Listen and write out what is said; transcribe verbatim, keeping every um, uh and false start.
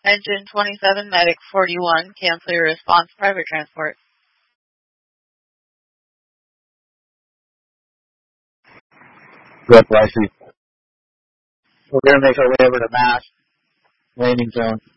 Engine twenty-seven, Medic forty-one, cancel your response, private transport. Good, Lacey. We're going to make our way over to Mass landing zone.